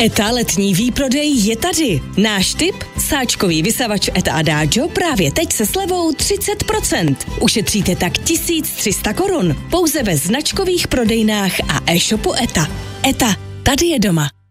ETA letní výprodej je tady. Náš tip? Sáčkový vysavač ETA Adagio právě teď se slevou 30%. Ušetříte tak 1300 korun. Pouze ve značkových prodejnách a e-shopu ETA. ETA, tady je doma.